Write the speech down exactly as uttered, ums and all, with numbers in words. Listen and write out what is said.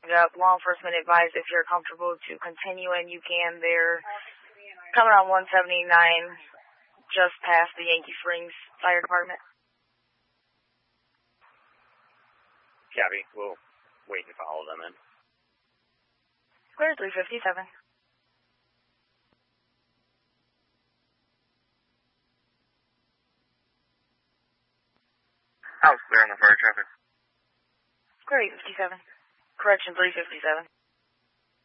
Yep, law enforcement advised if you're comfortable to continue and you can. They're coming on one seventy-nine just past the Yankee Springs Fire Department. Copy. We'll wait and follow them in. Clear three fifty-seven. House clear on the fire traffic. Clear eight fifty-seven. Correction three fifty-seven.